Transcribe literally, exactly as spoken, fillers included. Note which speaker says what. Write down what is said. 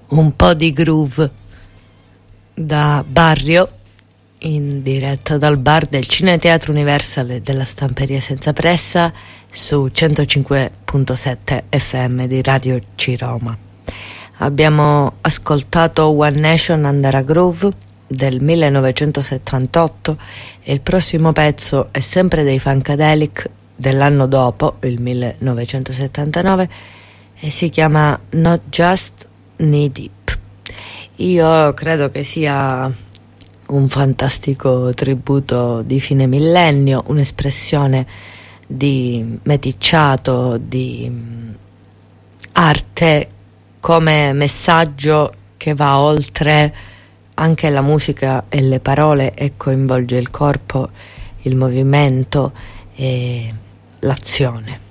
Speaker 1: un po' di groove da Barrio, in diretta dal bar del Cineteatro Universale della Stamperia Senza Pressa su centocinque virgola sette F M di Radio C Roma. Abbiamo ascoltato One Nation Under a Groove del millenovecentosettantotto e il prossimo pezzo è sempre dei Funkadelic dell'anno dopo, il millenovecentosettantanove, e si chiama Not Just Knee Deep. Io credo che sia un fantastico tributo di fine millennio, un'espressione di meticciato, di arte come messaggio che va oltre anche la musica e le parole e coinvolge il corpo, il movimento e l'azione.